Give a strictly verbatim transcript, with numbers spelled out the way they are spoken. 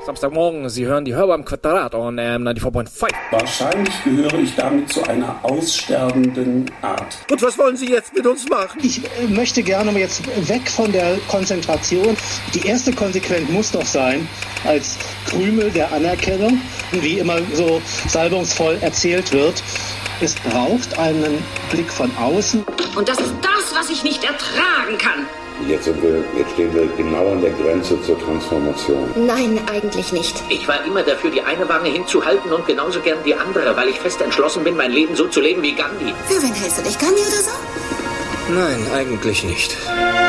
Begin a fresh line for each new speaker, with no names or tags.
Samstagmorgen, Sie hören die Hörbar im Quadrat on ähm, neunundneunzig Komma fünf.
Wahrscheinlich gehöre ich damit zu einer aussterbenden Art.
Und was wollen Sie jetzt mit uns machen?
Ich äh, möchte gerne jetzt weg von der Konzentration. Die erste Konsequenz muss doch sein, als Krümel der Anerkennung, wie immer so salbungsvoll erzählt wird, es braucht einen Blick von außen.
Und das ist das, was ich nicht ertragen kann.
Jetzt, sind wir, jetzt stehen wir genau an der Grenze zur Transformation.
Nein, eigentlich nicht.
Ich war immer dafür, die eine Wange hinzuhalten und genauso gern die andere, weil ich fest entschlossen bin, mein Leben so zu leben wie Gandhi.
Für wen hältst du dich, Gandhi oder so?
Nein, eigentlich nicht.